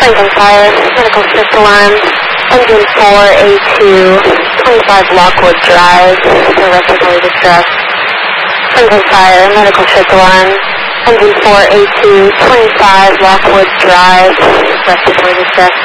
Franklin Fire, medical shift alarm, engine 4A2, 25 Lockwood Drive, for respiratory distress. Franklin Fire, medical shift alarm, engine 4A2, 25 Lockwood Drive, respiratory distress.